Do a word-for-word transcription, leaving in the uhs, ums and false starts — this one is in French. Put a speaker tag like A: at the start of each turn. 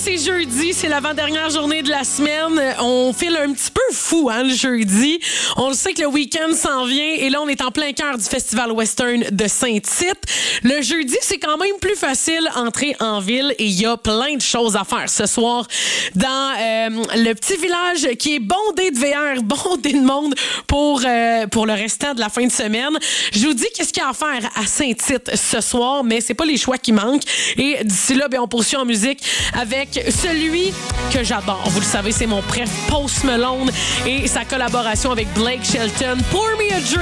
A: c'est jeudi, c'est l'avant-dernière journée de la semaine. On file un petit peu fou, hein, le jeudi. On le sait que le week-end s'en vient et là, on est en plein cœur du Festival Western de Saint-Tite. Le jeudi, c'est quand même plus facile entrer en ville et il y a plein de choses à faire ce soir dans euh, le petit village qui est bondé de V R, bondé de monde pour, euh, pour le restant de la fin de semaine. Je vous dis qu'est-ce qu'il y a à faire à Saint-Tite ce soir, mais c'est pas les choix qui manquent. Et d'ici là, ben, on poursuit en musique avec celui que j'adore. Vous le savez, c'est mon préf, Post Malone, et sa collaboration avec Blake Shelton. Pour Me a Drink.